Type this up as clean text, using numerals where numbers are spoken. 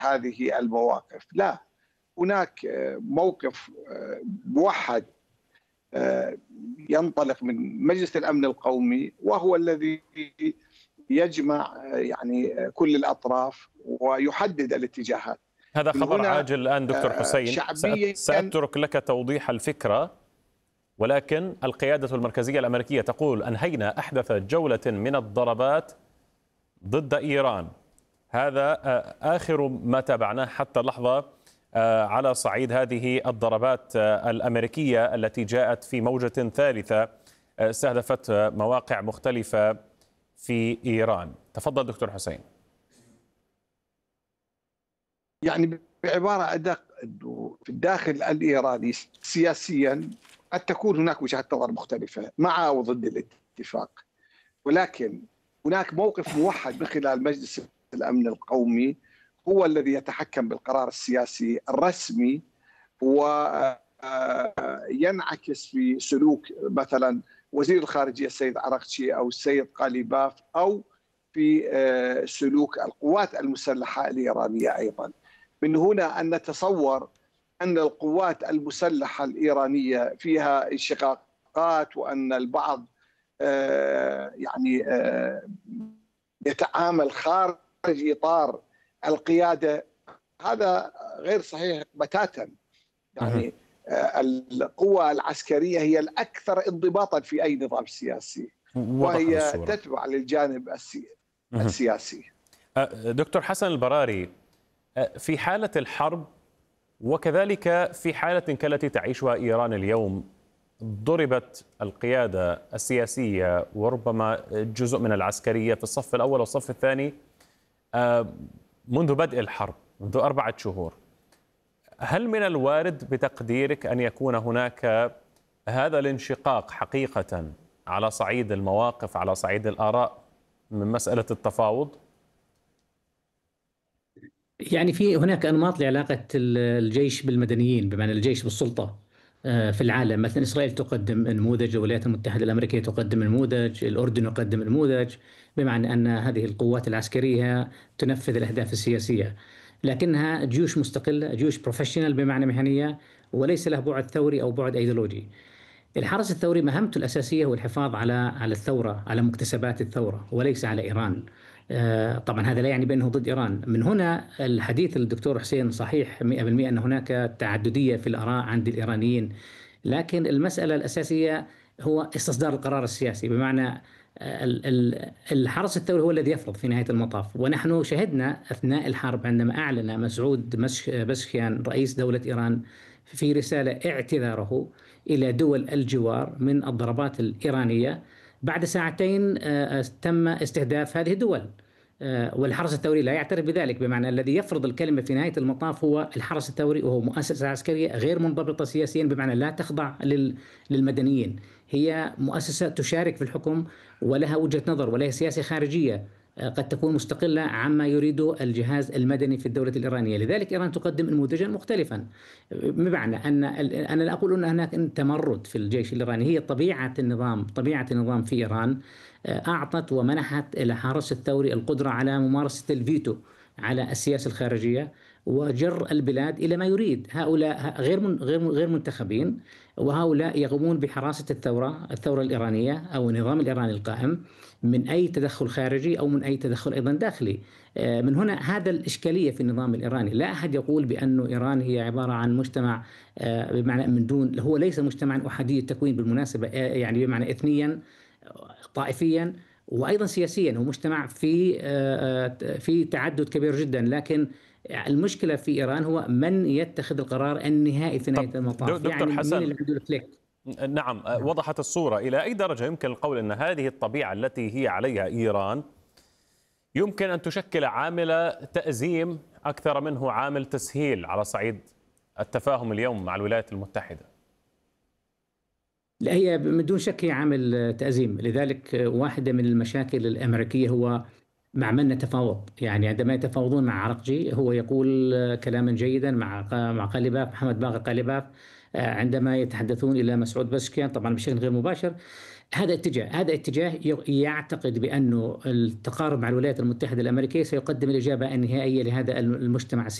هذه المواقف. لا، هناك موقف موحد ينطلق من مجلس الأمن القومي، وهو الذي يجمع يعني كل الأطراف ويحدد الاتجاهات. هذا من خبر هنا عاجل الآن دكتور حسين، شعبيا سأترك لك توضيح الفكرة، ولكن القيادة المركزية الأمريكية تقول أنهينا أحدث جولة من الضربات ضد إيران. هذا آخر ما تابعناه حتى اللحظة على صعيد هذه الضربات الأمريكية التي جاءت في موجة ثالثة استهدفت مواقع مختلفة في إيران. تفضل دكتور حسين. يعني بعبارة أدق، في الداخل الإيراني سياسيا قد تكون هناك وجهات نظر مختلفة مع أو ضد الاتفاق، ولكن هناك موقف موحد من خلال مجلس الأمن القومي هو الذي يتحكم بالقرار السياسي الرسمي، وينعكس في سلوك مثلا وزير الخارجية السيد عرقشي أو السيد قاليباف، أو في سلوك القوات المسلحة الإيرانية أيضا. من هنا أن نتصور أن القوات المسلحة الإيرانية فيها انشقاقات، وأن البعض يعني يتعامل خارج إطار القيادة. هذا غير صحيح بتاتا. يعني القوة العسكرية هي الأكثر انضباطا في أي نظام سياسي، وهي تتبع للجانب السياسي. دكتور حسن البراري، في حالة الحرب وكذلك في حالة كالتي تعيشها إيران اليوم، ضربت القيادة السياسية وربما جزء من العسكرية في الصف الأول والصف الثاني منذ بدء الحرب، منذ 4 شهور. هل من الوارد بتقديرك أن يكون هناك هذا الانشقاق حقيقة على صعيد المواقف، على صعيد الآراء، من مسألة التفاوض؟ يعني في هناك أنماط لعلاقة الجيش بالمدنيين، بمعنى الجيش بالسلطة في العالم. مثلا إسرائيل تقدم نموذج، الولايات المتحدة الأمريكية تقدم نموذج، الأردن يقدم نموذج، بمعنى أن هذه القوات العسكرية تنفذ الأهداف السياسية، لكنها جيوش مستقلة، جيوش بروفيشنال بمعنى مهنية، وليس له بعد ثوري أو بعد أيديولوجي. الحرس الثوري مهمته الأساسية هو الحفاظ على الثورة، على مكتسبات الثورة، وليس على إيران. طبعا هذا لا يعني بأنه ضد إيران. من هنا الحديث الدكتور حسين صحيح 100% أن هناك تعددية في الآراء عند الإيرانيين، لكن المسألة الأساسية هو استصدار القرار السياسي، بمعنى الحرس الثوري هو الذي يفرض في نهاية المطاف. ونحن شهدنا أثناء الحرب عندما أعلن مسعود بزشكيان رئيس دولة إيران في رسالة اعتذاره إلى دول الجوار من الضربات الإيرانية، بعد ساعتين تم استهداف هذه الدول، والحرس الثوري لا يعترف بذلك. بمعنى الذي يفرض الكلمة في نهاية المطاف هو الحرس الثوري، وهو مؤسسة عسكرية غير منضبطة سياسيا، بمعنى لا تخضع للمدنيين. هي مؤسسة تشارك في الحكم ولها وجهة نظر ولها سياسة خارجية قد تكون مستقلة عما يريده الجهاز المدني في الدولة الإيرانية. لذلك إيران تقدم نموذجا مختلفا، بمعنى أن أنا لا أقول أن هناك تمرد في الجيش الإيراني، هي طبيعة النظام في إيران أعطت ومنحت إلى حرس الثوري القدرة على ممارسة الفيتو على السياسة الخارجية وجر البلاد إلى ما يريد. هؤلاء غير منتخبين، وهؤلاء يقومون بحراسة الثورة الإيرانية أو النظام الإيراني القائم من أي تدخل خارجي أو من أي تدخل أيضا داخلي. من هنا هذا الإشكالية في النظام الإيراني. لا أحد يقول بأن إيران هي عبارة عن مجتمع بمعنى من دون، هو ليس مجتمعا أحادي التكوين بالمناسبة، يعني بمعنى إثنيا طائفيا وأيضا سياسيا، هو مجتمع في تعدد كبير جدا. لكن المشكلة في إيران هو من يتخذ القرار النهائي في نهاية المطاف، دكتور يعني حسن، من اللي عنده الكليك. نعم، وضحت الصورة. إلى أي درجة يمكن القول أن هذه الطبيعة التي هي عليها إيران يمكن أن تشكل عامل تأزيم أكثر منه عامل تسهيل على صعيد التفاهم اليوم مع الولايات المتحدة؟ لا، هي من دون شك هي عامل تأزيم. لذلك واحدة من المشاكل الأمريكية هو مع من نتفاوض. يعني عندما يتفاوضون مع عرقجي هو يقول كلاما جيدا، مع قاليباف، محمد باقر قاليباف، عندما يتحدثون إلى مسعود بزشكيان طبعا بشكل غير مباشر هذا اتجاه يعتقد بأنه التقارب مع الولايات المتحدة الأمريكية سيقدم الإجابة النهائية لهذا المجتمع السياسي